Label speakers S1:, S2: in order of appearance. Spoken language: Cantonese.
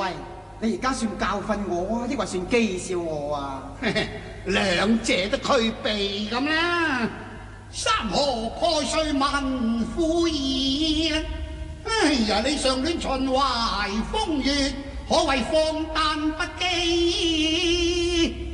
S1: 喂，你而家算教訓我啊，抑或算譏笑我啊？
S2: 兩者都俱備咁啦。山河蓋歲問苦言，哎呀，你上戀秦淮風月，可謂荒誕不羈。